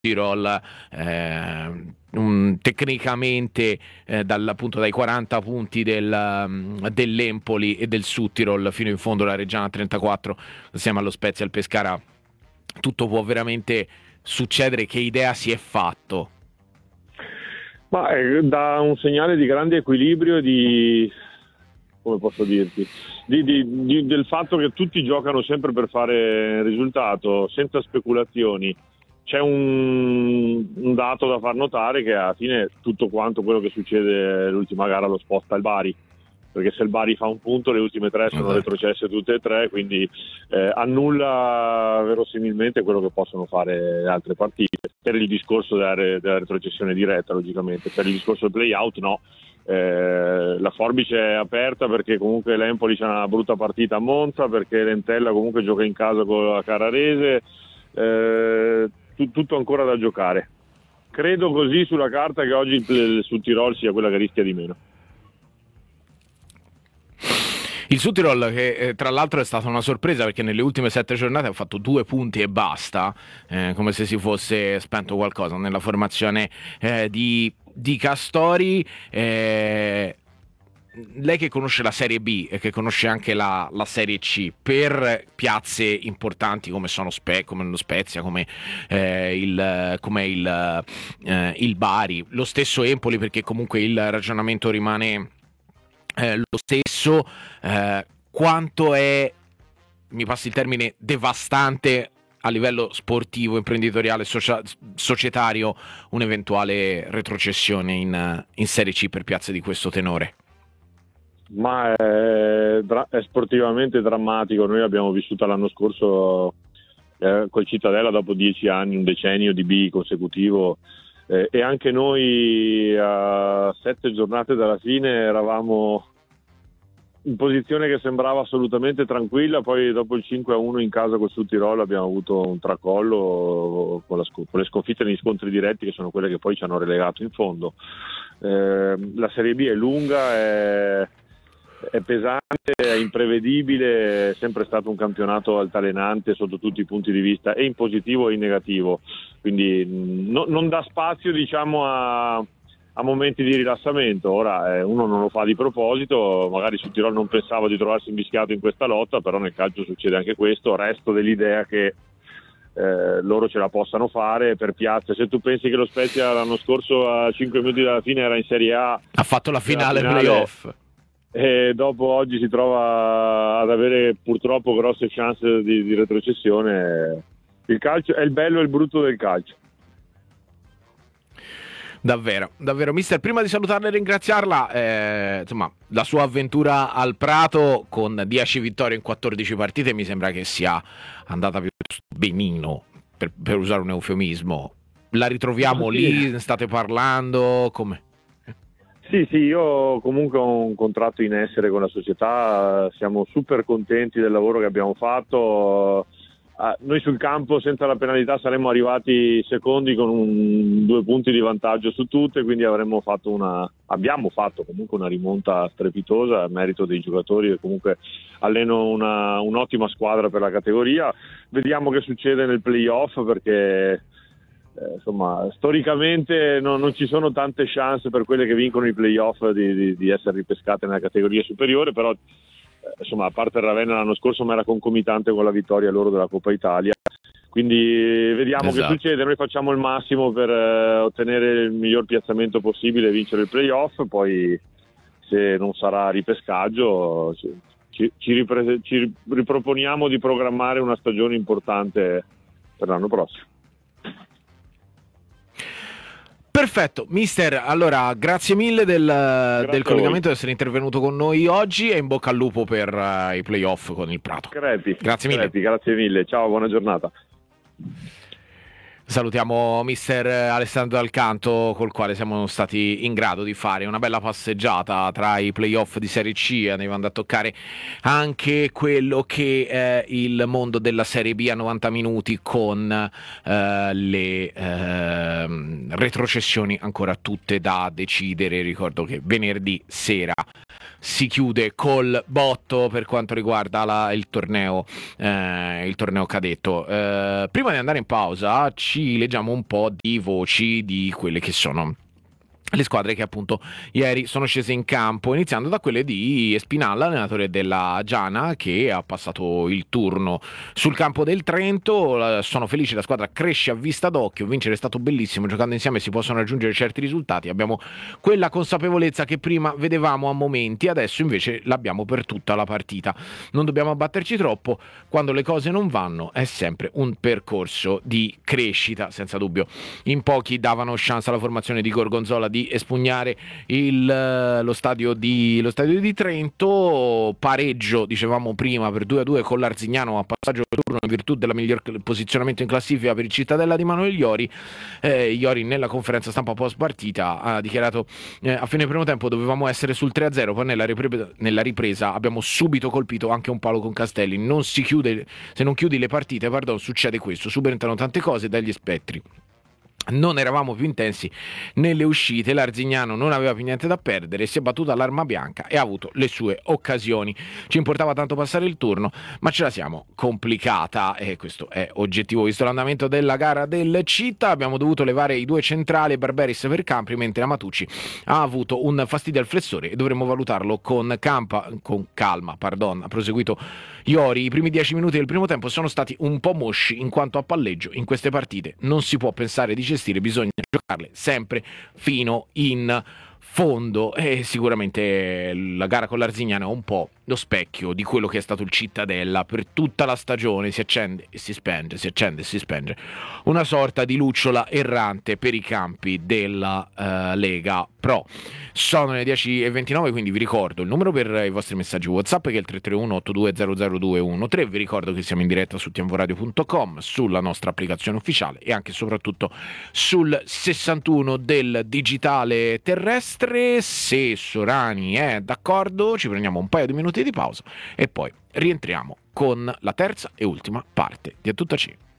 Tirol, tecnicamente appunto dai 40 punti dell'Empoli e del Südtirol fino in fondo la Reggiana a 34, insieme allo Spezia e al Pescara, tutto può veramente succedere. Che idea si è fatto? Ma dà un segnale di grande equilibrio e di, come posso dirti, del fatto che tutti giocano sempre per fare risultato, senza speculazioni. C'è un dato da far notare, che alla fine tutto quanto quello che succede l'ultima gara lo sposta il Bari, perché se il Bari fa un punto le ultime tre sono retrocesse tutte e tre, quindi annulla verosimilmente quello che possono fare le altre partite, per il discorso della retrocessione diretta, logicamente. Per il discorso del play-out no. La forbice è aperta perché comunque l'Empoli c'ha una brutta partita a Monza, perché l'Entella comunque gioca in casa con la Carrarese, tutto ancora da giocare. Credo così sulla carta che oggi il Südtirol sia quella che rischia di meno. Il Südtirol che tra l'altro è stata una sorpresa, perché nelle ultime 7 giornate ha fatto 2 punti e basta, come se si fosse spento qualcosa nella formazione di Castori. Lei che conosce la Serie B e che conosce anche la Serie C, per piazze importanti come sono come lo Spezia, come il Bari, lo stesso Empoli, perché comunque il ragionamento rimane lo stesso, quanto è, mi passi il termine, devastante a livello sportivo, imprenditoriale, societario, un'eventuale retrocessione in Serie C per piazze di questo tenore? Ma è sportivamente drammatico. Noi l'abbiamo vissuta l'anno scorso col Cittadella, dopo 10 anni, un decennio di B consecutivo, e anche noi a 7 giornate dalla fine eravamo in posizione che sembrava assolutamente tranquilla. Poi dopo il 5-1 in casa col Südtirol abbiamo avuto un tracollo con le sconfitte negli scontri diretti, che sono quelle che poi ci hanno relegato in fondo. La Serie B è lunga, è pesante, è imprevedibile, è sempre stato un campionato altalenante sotto tutti i punti di vista, e in positivo e in negativo, quindi non dà spazio, diciamo, a momenti di rilassamento. Ora uno non lo fa di proposito, magari su Tirol non pensava di trovarsi invischiato in questa lotta, però nel calcio succede anche questo. Resto dell'idea che loro ce la possano fare per piazza. Se tu pensi che lo Spezia l'anno scorso a 5 minuti dalla fine era in Serie A, ha fatto la finale playoff, e dopo oggi si trova ad avere purtroppo grosse chance di retrocessione. Il calcio è il bello e il brutto del calcio. Davvero, davvero. Mister, prima di salutarla e ringraziarla, insomma, la sua avventura al Prato con 10 vittorie in 14 partite mi sembra che sia andata piuttosto benino, per usare un eufemismo. La ritroviamo lì? State parlando? Come? Sì, io comunque ho un contratto in essere con la società, siamo super contenti del lavoro che abbiamo fatto. Noi sul campo senza la penalità saremmo arrivati secondi con 2 punti di vantaggio su tutte, quindi abbiamo fatto comunque una rimonta strepitosa a merito dei giocatori che comunque allenano un'ottima squadra per la categoria. Vediamo che succede nel playoff, perché insomma storicamente non ci sono tante chance per quelle che vincono i playoff di essere ripescate nella categoria superiore, però insomma, a parte il Ravenna l'anno scorso, ma era concomitante con la vittoria loro della Coppa Italia, quindi vediamo che succede. Noi facciamo il massimo per ottenere il miglior piazzamento possibile e vincere il playoff. Poi se non sarà ripescaggio ci riproponiamo di programmare una stagione importante per l'anno prossimo. Perfetto, mister, allora grazie mille del collegamento, di essere intervenuto con noi oggi, e in bocca al lupo per i playoff con il Prato. Grazie mille. Grazie mille, ciao, buona giornata. Salutiamo mister Alessandro Dal Canto, col quale siamo stati in grado di fare una bella passeggiata tra i playoff di Serie C, andando a toccare anche quello che è il mondo della Serie B a 90 minuti, con le retrocessioni ancora tutte da decidere. Ricordo che venerdì sera si chiude col botto per quanto riguarda il torneo cadetto. Prima di andare in pausa ci leggiamo un po' di voci di quelle che sono le squadre che appunto ieri sono scese in campo, iniziando da quelle di Espinal, allenatore della Giana, che ha passato il turno sul campo del Trento. Sono felice, la squadra cresce a vista d'occhio, vincere è stato bellissimo, giocando insieme si possono raggiungere certi risultati, abbiamo quella consapevolezza che prima vedevamo a momenti, adesso invece l'abbiamo per tutta la partita. Non dobbiamo abbatterci troppo, quando le cose non vanno è sempre un percorso di crescita, senza dubbio. In pochi davano chance alla formazione di Gorgonzola di espugnare lo stadio di Trento. Pareggio, dicevamo prima, per 2-2 con l'Arzignano a passaggio del turno in virtù del miglior posizionamento in classifica per il Cittadella di Manuel Iori. Iori nella conferenza stampa post partita ha dichiarato a fine primo tempo dovevamo essere sul 3-0, poi nella ripresa abbiamo subito colpito anche un palo con Castelli. Se non chiudi le partite, succede questo, subentrano tante cose dagli spettri. Non eravamo più intensi nelle uscite, l'Arzignano non aveva più niente da perdere, si è battuta all'arma bianca e ha avuto le sue occasioni. Ci importava tanto passare il turno, ma ce la siamo complicata e questo è oggettivo visto l'andamento della gara del Città. Abbiamo dovuto levare i due centrali Barberis per Campi, mentre Amatucci ha avuto un fastidio al flessore e dovremmo valutarlo con calma. Ha proseguito Iori. I primi 10 minuti del primo tempo sono stati un po' mosci in quanto a palleggio. In queste partite non si può pensare di gestire, bisogna giocarle sempre fino in fondo, e sicuramente la gara con l'Arzignano è un po' lo specchio di quello che è stato il Cittadella per tutta la stagione. Si accende e si spenge, si accende e si spenge, una sorta di lucciola errante per i campi della Lega Pro. Sono le 10:29, quindi vi ricordo il numero per i vostri messaggi WhatsApp, che è il 331 8200213. Vi ricordo che siamo in diretta su tiamvoradio.com, sulla nostra applicazione ufficiale e anche e soprattutto sul 61 del digitale terrestre. Se Sorani è d'accordo, ci prendiamo un paio di minuti di pausa e poi rientriamo con la terza e ultima parte di A Tutta C.